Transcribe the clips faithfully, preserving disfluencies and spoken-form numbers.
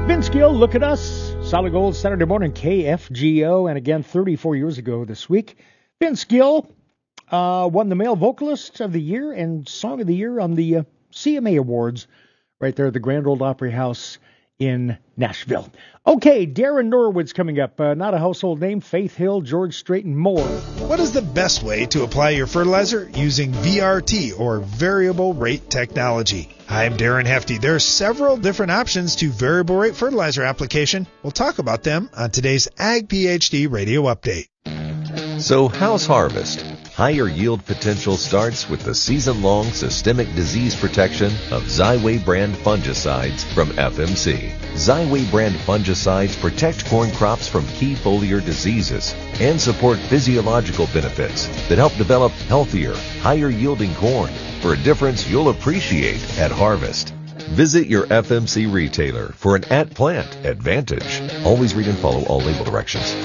Vince Gill, Look at Us. Solid Gold Saturday morning, K F G O. And again, thirty-four years ago this week, Vince Gill uh, won the Male Vocalist of the Year and Song of the Year on the uh, C M A Awards right there at the Grand Ole Opry House in Nashville. Okay, Darren Norwood's coming up. Uh, not a household name. Faith Hill, George Strait, and more. What is the best way to apply your fertilizer? Using V R T, or Variable Rate Technology. Hi, I'm Darren Hefty. There are several different options to variable rate fertilizer application. We'll talk about them on today's Ag PhD Radio Update. So how's harvest? Higher yield potential starts with the season-long systemic disease protection of Xyway brand fungicides from F M C. Xyway brand fungicides protect corn crops from key foliar diseases and support physiological benefits that help develop healthier, higher-yielding corn for a difference you'll appreciate at harvest. Visit your F M C retailer for an at-plant advantage. Always read and follow all label directions.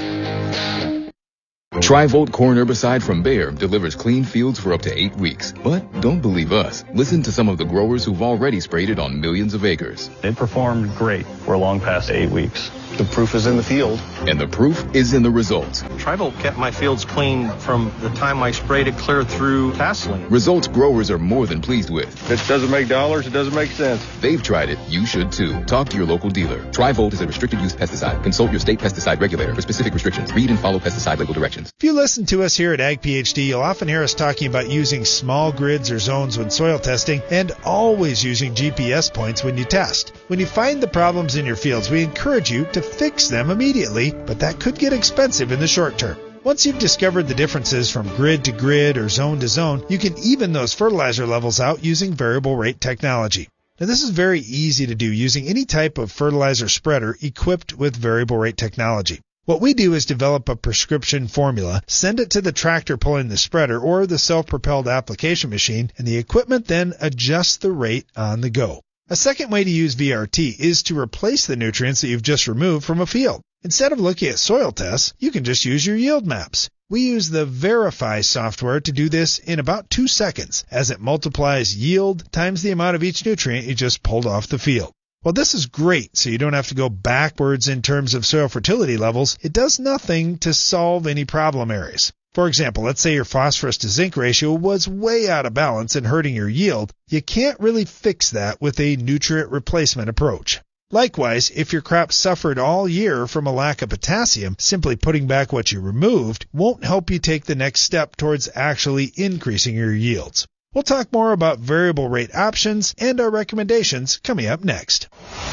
Tri-Volt corn herbicide from Bayer delivers clean fields for up to eight weeks. But don't believe us. Listen to some of the growers who've already sprayed it on millions of acres. It performed great. We're long past eight weeks. The proof is in the field. And the proof is in the results. Tri-Volt kept my fields clean from the time I sprayed it clear through tasseling. Results growers are more than pleased with. If it doesn't make dollars, it doesn't make sense. They've tried it. You should too. Talk to your local dealer. Tri-Volt is a restricted use pesticide. Consult your state pesticide regulator for specific restrictions. Read and follow pesticide label directions. If you listen to us here at Ag PhD, you'll often hear us talking about using small grids or zones when soil testing and always using G P S points when you test. When you find the problems in your fields, we encourage you to fix them immediately, but that could get expensive in the short term. Once you've discovered the differences from grid to grid or zone to zone, you can even those fertilizer levels out using variable rate technology. Now, this is very easy to do using any type of fertilizer spreader equipped with variable rate technology. What we do is develop a prescription formula, send it to the tractor pulling the spreader or the self-propelled application machine, and the equipment then adjusts the rate on the go. A second way to use V R T is to replace the nutrients that you've just removed from a field. Instead of looking at soil tests, you can just use your yield maps. We use the Verify software to do this in about two seconds, as it multiplies yield times the amount of each nutrient you just pulled off the field. While this is great, so you don't have to go backwards in terms of soil fertility levels, it does nothing to solve any problem areas. For example, let's say your phosphorus to zinc ratio was way out of balance and hurting your yield. You can't really fix that with a nutrient replacement approach. Likewise, if your crop suffered all year from a lack of potassium, simply putting back what you removed won't help you take the next step towards actually increasing your yields. We'll talk more about variable rate options and our recommendations coming up next.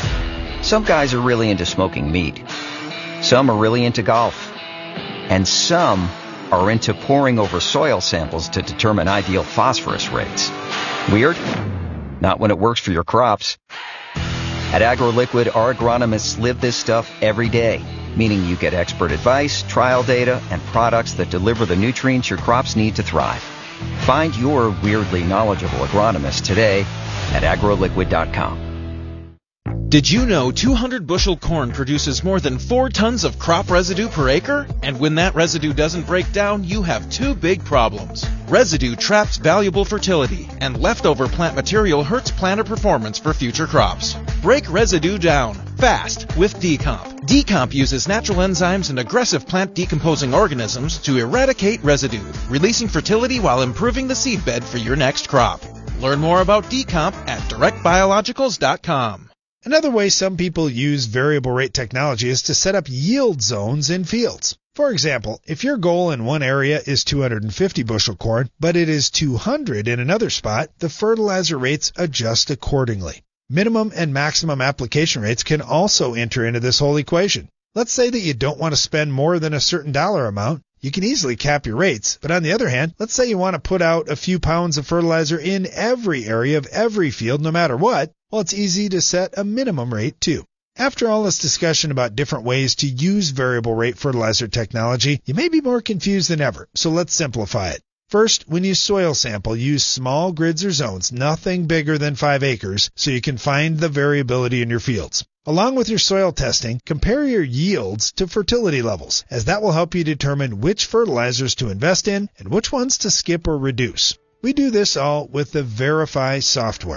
Some guys are really into smoking meat. Some are really into golf. And some are into poring over soil samples to determine ideal phosphorus rates. Weird? Not when it works for your crops. At AgroLiquid, our agronomists live this stuff every day, meaning you get expert advice, trial data, and products that deliver the nutrients your crops need to thrive. Find your weirdly knowledgeable agronomist today at agro liquid dot com. Did you know two hundred bushel corn produces more than four tons of crop residue per acre? And when that residue doesn't break down, you have two big problems. Residue traps valuable fertility, and leftover plant material hurts planter performance for future crops. Break residue down fast with D-Comp. D-Comp uses natural enzymes and aggressive plant decomposing organisms to eradicate residue, releasing fertility while improving the seedbed for your next crop. Learn more about D-Comp at direct biologicals dot com. Another way some people use variable rate technology is to set up yield zones in fields. For example, if your goal in one area is two hundred fifty bushel corn, but it is two hundred in another spot, the fertilizer rates adjust accordingly. Minimum and maximum application rates can also enter into this whole equation. Let's say that you don't want to spend more than a certain dollar amount. You can easily cap your rates, but on the other hand, let's say you want to put out a few pounds of fertilizer in every area of every field no matter what. Well, it's easy to set a minimum rate too. After all this discussion about different ways to use variable rate fertilizer technology, you may be more confused than ever, so let's simplify it. First, when you soil sample, use small grids or zones, nothing bigger than five acres, so you can find the variability in your fields. Along with your soil testing, compare your yields to fertility levels, as that will help you determine which fertilizers to invest in and which ones to skip or reduce. We do this all with the Verify software. If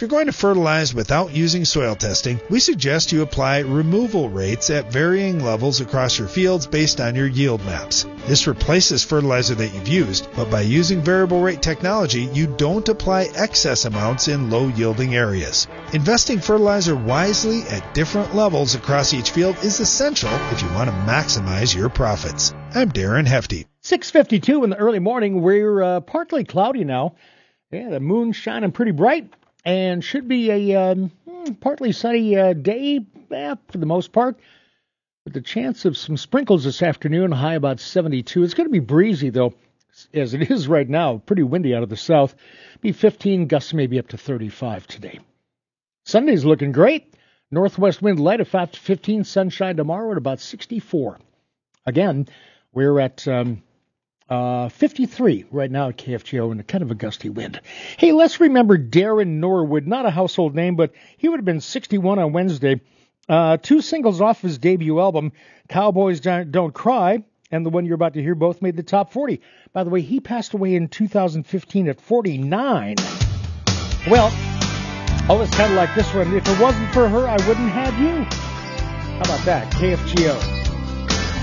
you're going to fertilize without using soil testing, we suggest you apply removal rates at varying levels across your fields based on your yield maps. This replaces fertilizer that you've used, but by using variable rate technology, you don't apply excess amounts in low-yielding areas. Investing fertilizer wisely at different levels across each field is essential if you want to maximize your profits. I'm Darren Hefty. six fifty-two in the early morning. We're uh, partly cloudy now. Yeah, the moon's shining pretty bright, and should be a um, partly sunny uh, day eh, for the most part. With the chance of some sprinkles this afternoon, high about seventy-two. It's going to be breezy, though, as it is right now. Pretty windy out of the south. Be fifteen, gusts maybe up to thirty-five today. Sunday's looking great. Northwest wind light at five to fifteen. Sunshine tomorrow at about sixty-four. Again, we're at um, uh, fifty-three right now at K F G O and a kind of a gusty wind. Hey, let's remember Darren Norwood. Not a household name, but he would have been sixty-one on Wednesday. Uh, two singles off his debut album, Cowboys Don't Cry, and the one you're about to hear both made the top forty. By the way, he passed away in two thousand fifteen at forty-nine. Well, oh, it's kind of like this one. If it wasn't for her, I wouldn't have you. How about that? K F G O.